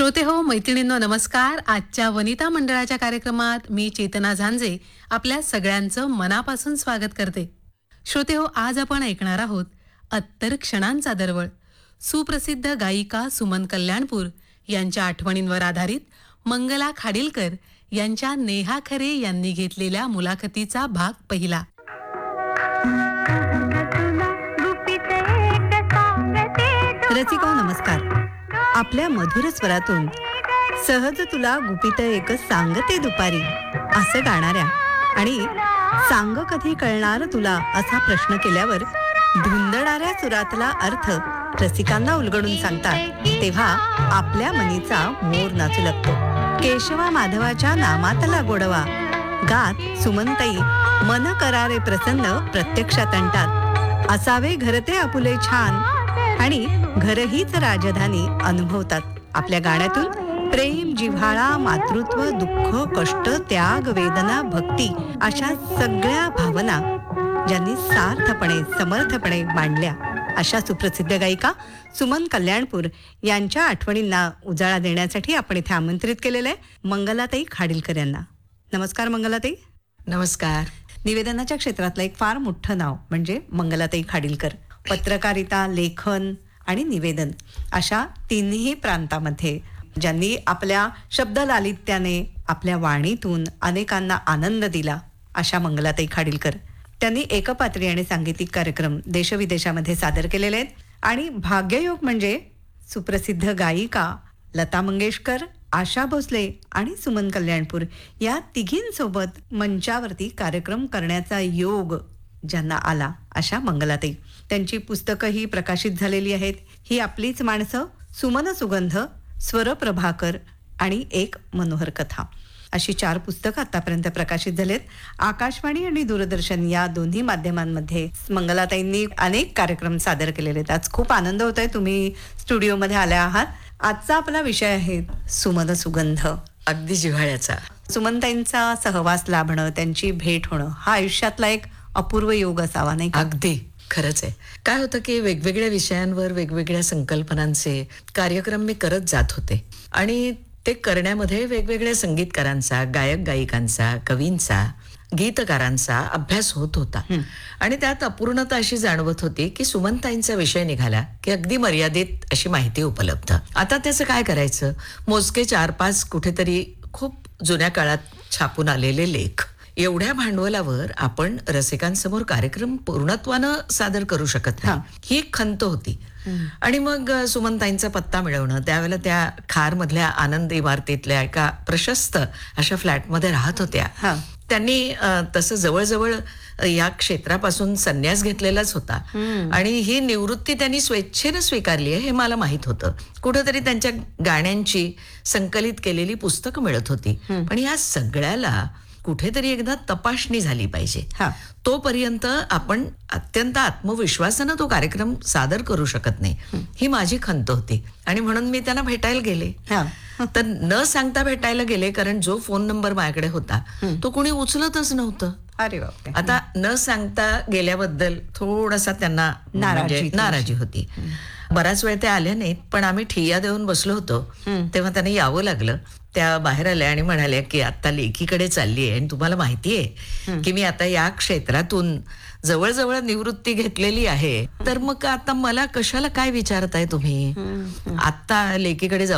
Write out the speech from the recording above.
श्रोते हो, मैत्रिणींनो नमस्कार. आजच्या वनिता मंडळाच्या कार्यक्रमात मी चेतना झांजे आपल्या सगळ्यांचं मनापासून स्वागत करते. श्रोते हो, आज आपण ऐकणार आहोत अत्तर क्षणांचा दरवळ. सुप्रसिद्ध गायिका सुमन कल्याणपूर यांच्या आठवणींवर आधारित मंगला खाडिलकर यांच्या नेहा खरे यांनी घेतलेल्या मुलाखतीचा भाग पहिला. रसिका नमस्कार. आपल्या मधुर स्वरातून सहज तुला गुपित एक सांगते दुपारी असं गाणाऱ्या आणि सांग कधी कळणार तुला असा प्रश्न केल्यावर धुंदणाऱ्या सुरातला अर्थ रसिकांना उलगडून सांगतात तेव्हा आपल्या मनीचा मोर नाचू लागतो. केशवा माधवाच्या नामातला गोडवा गात सुमनताई मन करारे प्रसन्न प्रत्यक्षात आणतात. असावे घरते आपुले छान आणि घरहीच राजधानी अनुभवतात. आपल्या गाण्यातून प्रेम, जिव्हाळा, मातृत्व, दुःख, कष्ट, त्याग, वेदना, भक्ती अशा सगळ्या भावना ज्यांनी सार्थपणे समर्थपणे मांडल्या अशा सुप्रसिद्ध गायिका सुमन कल्याणपूर यांच्या आठवणींना उजाळा देण्यासाठी आपण इथे आमंत्रित केलेलं आहे मंगलाताई खाडिलकर यांना. नमस्कार मंगलाताई. नमस्कार. निवेदनाच्या क्षेत्रातलं एक फार मोठं नाव म्हणजे मंगलाताई खाडिलकर. पत्रकारिता, लेखन आणि निवेदन अशा तिन्ही प्रांतामध्ये ज्यांनी आपल्या शब्द लालित्याने आपल्या वाणीतून अनेकांना आनंद दिला अशा मंगलाताई खाडिलकर. त्यांनी एकपात्री आणि सांगीतिक कार्यक्रम देशविदेशामध्ये सादर केलेले आहेत आणि भाग्ययोग म्हणजे सुप्रसिद्ध गायिका लता मंगेशकर, आशा भोसले आणि सुमन कल्याणपूर या तिघींसोबत मंचावरती कार्यक्रम करण्याचा योग ज्यांना आला अशा मंगलाताई. त्यांची पुस्तकंही प्रकाशित झालेली आहेत. ही आपलीच माणसं, सुमन सुगंध, स्वर प्रभाकर आणि एक मनोहर कथा अशी 4 पुस्तकं आतापर्यंत प्रकाशित झालेत. आकाशवाणी आणि दूरदर्शन या दोन्ही माध्यमांमध्ये मंगलाताईंनी अनेक कार्यक्रम सादर केलेले आहेत. आज खूप आनंद होतोय तुम्ही स्टुडिओमध्ये आल्या आहात. आजचा आपला विषय आहे सुमन सुगंध. अगदी जिव्हाळ्याचा. सुमनताईंचा सहवास लाभणं, त्यांची भेट होणं हा आयुष्यातला एक अपूर्व योग असावा नाही का? अगदी खरंच आहे. काय होतं की वेगवेगळ्या विषयांवर वेगवेगळ्या संकल्पनांचे कार्यक्रम मी करत जात होते आणि ते करण्यामध्ये वेगवेगळ्या संगीतकारांचा, गायक गायिकांचा, कवींचा, गीतकारांचा अभ्यास होत होता आणि त्यात अपूर्णता अशी जाणवत होती की सुमनताईंचा विषय निघाला की अगदी मर्यादित अशी माहिती उपलब्ध. आता त्याचं काय करायचं? मोजके 4-5 कुठेतरी खूप जुन्या काळात छापून आलेले लेख, एवढ्या भांडवलावर आपण रसिकांसमोर कार्यक्रम पूर्णत्वानं सादर करू शकत नाही, ही एक खंत होती. आणि मग सुमनताईंचा पत्ता मिळवणं, त्यावेळेला त्या खारमधल्या आनंद इमारतीतल्या एका प्रशस्त अशा फ्लॅटमध्ये राहत होत्या. त्यांनी तसं जवळजवळ या क्षेत्रापासून संन्यास घेतलेलाच होता आणि ही निवृत्ती त्यांनी स्वेच्छेनं स्वीकारली आहे हे मला माहित होतं. कुठंतरी त्यांच्या गाण्यांची संकलित केलेली पुस्तकं मिळत होती. पण या सगळ्याला कुठेतरी एकदा तपासणी झाली पाहिजे. तोपर्यंत आपण अत्यंत आत्मविश्वासानं तो कार्यक्रम सादर करू शकत नाही, ही माझी खंत होती. आणि म्हणून मी त्यांना भेटायला गेले. तर न सांगता भेटायला गेले कारण जो फोन नंबर माझ्याकडे होता तो कोणी उचलतच नव्हतं. अरे बापरे. आता न सांगता गेल्याबद्दल थोडासा त्यांना नाराजी होती. बराच वेळ ते आल्या नाहीत, पण आम्ही ठिय्या देऊन बसलो होतो तेव्हा त्यांना यावं लागलं. त्या बाहेर आल्या आणि म्हणाल्या की आता लेखीकडे चालली आहे आणि तुम्हाला माहितीये की मी आता या क्षेत्रातून जवळजवळ निवृत्ती घेतलेली आहे, तर मग आता मला कशाला काय विचारताय तुम्ही? आता लेखीकडे जाऊ